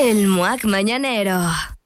El Muac Mañanero.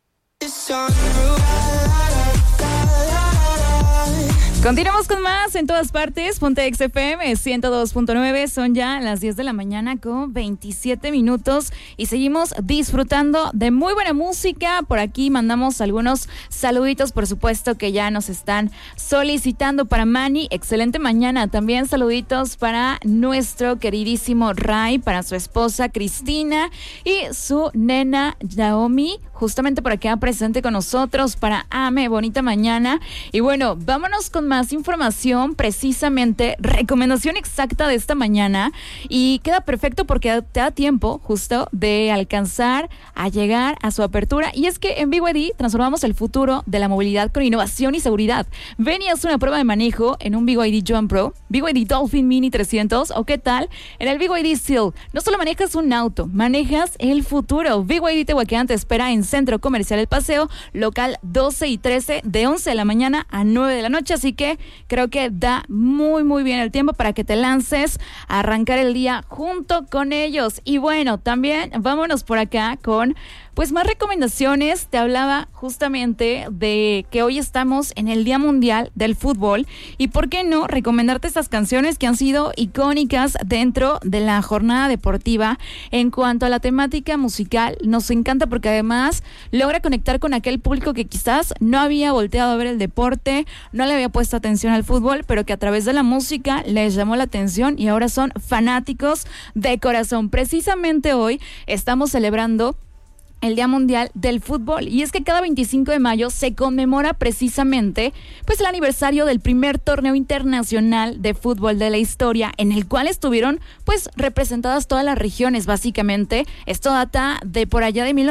Continuamos con más en todas partes. Ponte XFM 102.9. Son ya las 10 de la mañana con 27 minutos y seguimos disfrutando de muy buena música. Por aquí mandamos algunos saluditos, por supuesto, que ya nos están solicitando para Manny. Excelente mañana. También saluditos para nuestro queridísimo Ray, para su esposa Cristina y su nena Naomi, justamente por acá presente con nosotros, para Ame. Bonita mañana. Y bueno, vámonos con más información, precisamente recomendación exacta de esta mañana, y queda perfecto porque te da tiempo justo de alcanzar a llegar a su apertura. Y es que en BYD transformamos el futuro de la movilidad con innovación y seguridad. Ven y haz una prueba de manejo en un BYD Jump Pro, BYD Dolphin Mini 300 o qué tal en el BYD Seal. No solo manejas un auto, manejas el futuro. BYD Tehuacán te espera en Centro Comercial El Paseo, local 12 y 13, de 11 de la mañana a 9 de la noche, así que creo que da muy bien el tiempo para que te lances a arrancar el día junto con ellos. Y bueno, también vámonos por acá con pues más recomendaciones. Te hablaba justamente de que hoy estamos en el Día Mundial del Fútbol y por qué no recomendarte estas canciones que han sido icónicas dentro de la jornada deportiva. En cuanto a la temática musical, nos encanta porque además logra conectar con aquel público que quizás no había volteado a ver el deporte, no le había puesto atención al fútbol, pero que a través de la música les llamó la atención y ahora son fanáticos de corazón. Precisamente hoy estamos celebrando el Día Mundial del Fútbol, y es que cada 25 de mayo se conmemora precisamente pues el aniversario del primer torneo internacional de fútbol de la historia, en el cual estuvieron pues representadas todas las regiones básicamente. Esto data de por allá de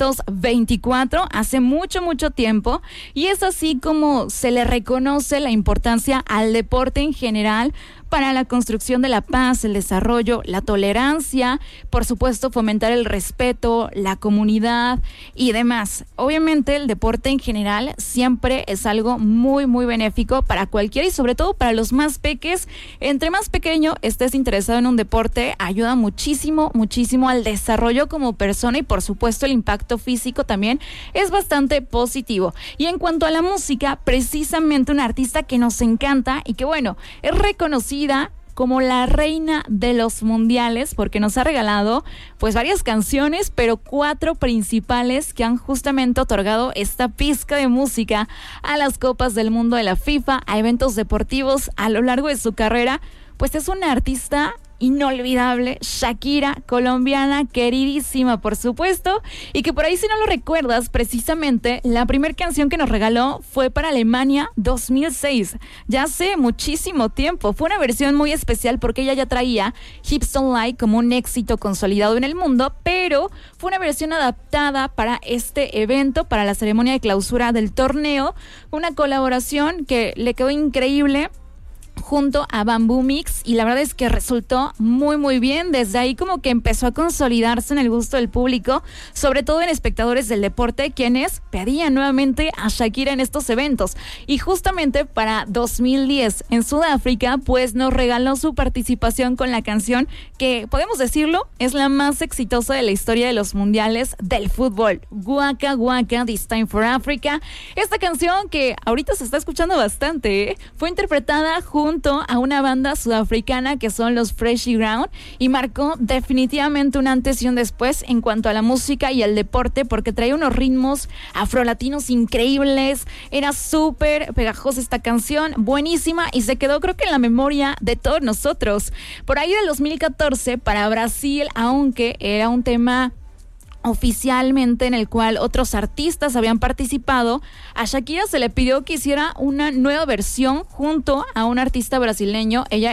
1924, hace mucho tiempo, y es así como se le reconoce la importancia al deporte en general para la construcción de la paz, el desarrollo, la tolerancia, por supuesto fomentar el respeto, la comunidad y demás. Obviamente el deporte en general siempre es algo muy benéfico para cualquiera y sobre todo para los más peques. Entre más pequeño estés interesado en un deporte, ayuda muchísimo al desarrollo como persona y por supuesto el impacto físico también es bastante positivo. Y en cuanto a la música, precisamente una artista que nos encanta y que bueno, es reconocida como la reina de los mundiales porque nos ha regalado pues varias canciones, pero 4 principales que han justamente otorgado esta pizca de música a las copas del mundo de la FIFA, a eventos deportivos a lo largo de su carrera. Pues es una artista inolvidable, Shakira, colombiana, queridísima por supuesto, y que por ahí si no lo recuerdas, precisamente la primera canción que nos regaló fue para Alemania 2006, ya hace muchísimo tiempo. Fue una versión muy especial porque ella ya traía Hips Don't Lie como un éxito consolidado en el mundo, pero fue una versión adaptada para este evento, para la ceremonia de clausura del torneo, una colaboración que le quedó increíble junto a Bamboo Mix, y la verdad es que resultó muy bien. Desde ahí como que empezó a consolidarse en el gusto del público, sobre todo en espectadores del deporte, quienes pedían nuevamente a Shakira en estos eventos. Y justamente para 2010 en Sudáfrica pues nos regaló su participación con la canción que, podemos decirlo, es la más exitosa de la historia de los mundiales del fútbol, Waka Waka, This Time for Africa. Esta canción que ahorita se está escuchando bastante, fue interpretada junto a una banda sudafricana que son los Freshy Ground y marcó definitivamente un antes y un después en cuanto a la música y el deporte porque traía unos ritmos afrolatinos increíbles. Era súper pegajosa esta canción, buenísima, y se quedó creo que en la memoria de todos nosotros. Por ahí del 2014 para Brasil, aunque era un tema oficialmente en el cual otros artistas habían participado, a Shakira se le pidió que hiciera una nueva versión junto a un artista brasileño. Ella